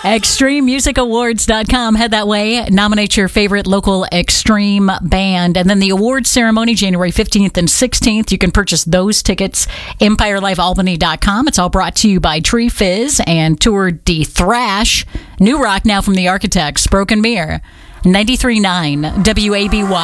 ExtremeMusicAwards.com. Head that way. Nominate your favorite local extreme band. And then the awards ceremony, January 15th and 16th. You can purchase those tickets, EmpireLiveAlbany.com. It's all brought to you by Tree Fizz and Tour de Thrash. New rock now from the Architects. Broken Mirror. 93.9 WABY.